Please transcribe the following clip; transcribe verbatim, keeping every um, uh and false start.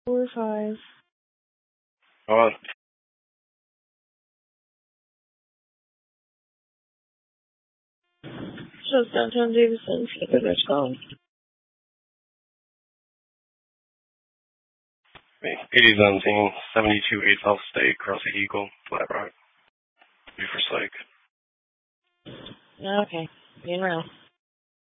Four, five. On. So it's downtown Davison. Let's go. eighty seventeen, seventy-two eight South State, Cross the Eagle, Flat Rock. Be for psych. Okay. Being real.